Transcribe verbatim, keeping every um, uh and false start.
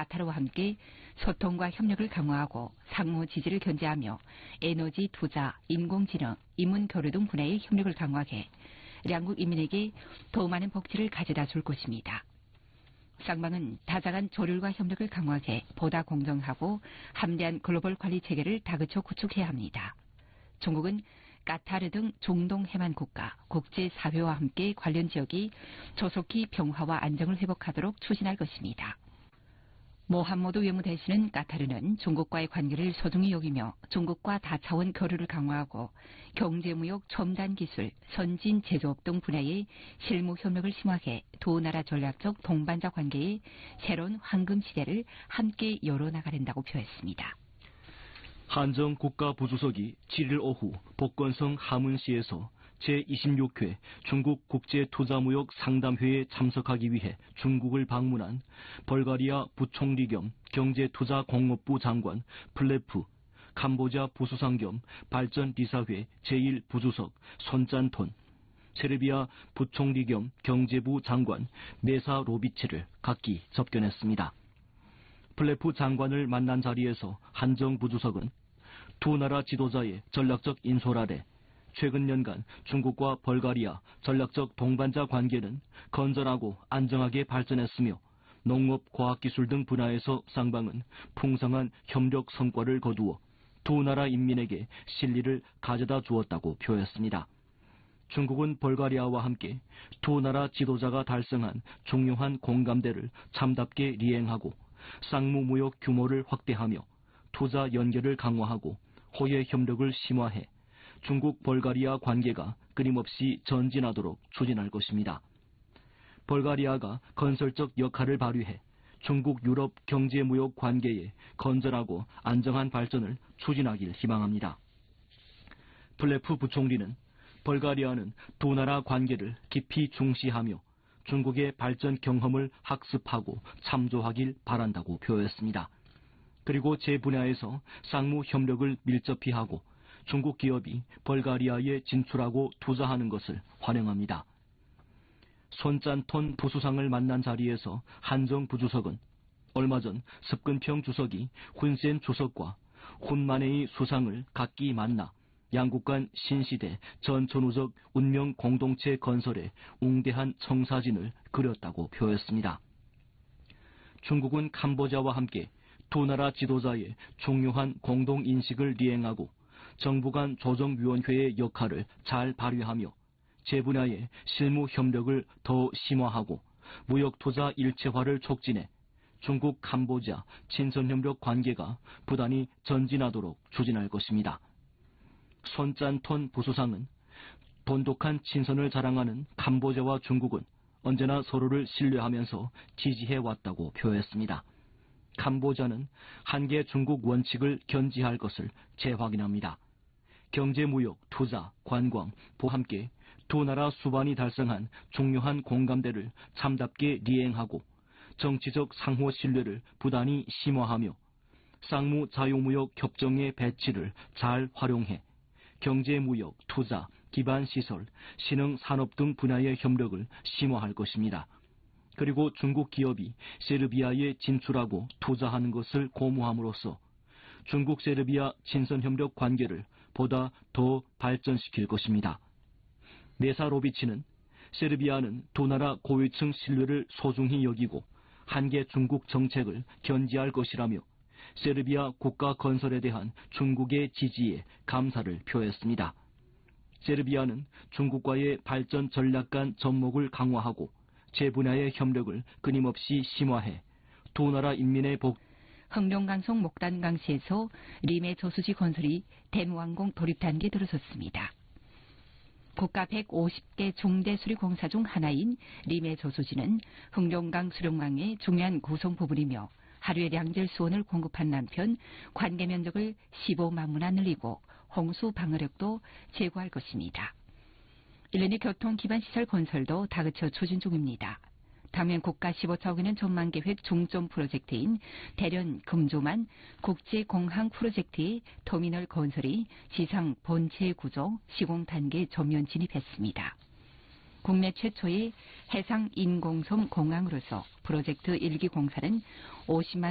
까타르와 함께 소통과 협력을 강화하고 상호 지지를 견제하며 에너지, 투자, 인공지능, 인문 교류 등 분야의 협력을 강화해 양국 인민에게 더 많은 복지를 가져다 줄 것입니다. 쌍방은 다자간 조율과 협력을 강화해 보다 공정하고 함대한 글로벌 관리 체계를 다그쳐 구축해야 합니다. 중국은 까타르 등 중동 해만 국가, 국제사회와 함께 관련 지역이 조속히 평화와 안정을 회복하도록 추진할 것입니다. 모함모드 외무대신은 까타르는 중국과의 관계를 소중히 여기며 중국과 다차원 교류를 강화하고 경제무역, 첨단 기술, 선진 제조업 등 분야의 실무 협력을 심화해 두 나라 전략적 동반자 관계의 새로운 황금 시대를 함께 열어나가린다고 표했습니다. 한정 국가부주석이 칠일 오후 복건성 하문시에서 제이십육 회 중국 국제투자무역 상담회에 참석하기 위해 중국을 방문한 벌가리아 부총리 겸 경제투자공업부 장관 플레프, 캄보자 부수상 겸 발전비사회 제일 부주석 손짠톤, 세르비아 부총리 겸 경제부 장관 메사로비치를 각기 접견했습니다. 플레프 장관을 만난 자리에서 한정 부주석은 두 나라 지도자의 전략적 인솔 아래 최근 년간 중국과 벌가리아 전략적 동반자 관계는 건전하고 안정하게 발전했으며 농업, 과학기술 등 분야에서 쌍방은 풍성한 협력 성과를 거두어 두 나라 인민에게 실리를 가져다 주었다고 표했습니다. 중국은 벌가리아와 함께 두 나라 지도자가 달성한 중요한 공감대를 참답게 리행하고 쌍무무역 규모를 확대하며 투자 연결을 강화하고 호혜 협력을 심화해 중국 벌가리아 관계가 끊임없이 전진하도록 추진할 것입니다. 벌가리아가 건설적 역할을 발휘해 중국 유럽 경제무역 관계의 건전하고 안정한 발전을 추진하길 희망합니다. 플레프 부총리는 벌가리아는 두 나라 관계를 깊이 중시하며 중국의 발전 경험을 학습하고 참조하길 바란다고 표했습니다. 그리고 제 분야에서 상무 협력을 밀접히 하고 중국 기업이 벌가리아에 진출하고 투자하는 것을 환영합니다. 손짠톤 부수상을 만난 자리에서 한정 부주석은 얼마 전 습근평 주석이 훈센 주석과 훈마네이 수상을 각기 만나 양국 간 신시대 전천후적 운명 공동체 건설에 웅대한 청사진을 그렸다고 표했습니다. 중국은 캄보자와 함께 두 나라 지도자의 중요한 공동인식을 리행하고 정부 간 조정위원회의 역할을 잘 발휘하며 제분야의 실무 협력을 더 심화하고 무역투자 일체화를 촉진해 중국 캄보자 친선협력 관계가 부단히 전진하도록 추진할 것입니다. 손짠톤 부수상은 돈독한 친선을 자랑하는 캄보자와 중국은 언제나 서로를 신뢰하면서 지지해왔다고 표했습니다. 캄보자는 한계 중국 원칙을 견지할 것을 재확인합니다. 경제무역, 투자, 관광, 보 함께 두 나라 수반이 달성한 중요한 공감대를 참답게 리행하고 정치적 상호 신뢰를 부단히 심화하며 쌍무 자유무역 협정의 배치를 잘 활용해 경제무역, 투자, 기반시설, 신흥산업 등 분야의 협력을 심화할 것입니다. 그리고 중국 기업이 세르비아에 진출하고 투자하는 것을 고무함으로써 중국 세르비아 친선협력 관계를 보다 더 발전시킬 것입니다. 메사로비치는 세르비아는 두 나라 고위층 신뢰를 소중히 여기고 한계 중국 정책을 견지할 것이라며 세르비아 국가 건설에 대한 중국의 지지에 감사를 표했습니다. 세르비아는 중국과의 발전 전략 간 접목을 강화하고 제 분야의 협력을 끊임없이 심화해 두 나라 인민의 복 흑룡강송 목단강시에서 리메 저수지 건설이 대무항공 돌입 단계에 들어섰습니다. 국가 백오십 개 중대 수리 공사 중 하나인 리메 저수지는 흑룡강 수령강의 중요한 구성 부분이며 하루에 량질 수온을 공급한 한편 관계 면적을 십오만 문화 늘리고 홍수 방어력도 제고할 것입니다. 일년의 교통 기반 시설 건설도 다그쳐 추진 중입니다. 당면 국가 십오차억 원의 전망계획 중점 프로젝트인 대련 금조만 국제공항 프로젝트의 터미널 건설이 지상 본체 구조 시공 단계에 전면 진입했습니다. 국내 최초의 해상 인공섬 공항으로서 프로젝트 일 기 공사는 오십만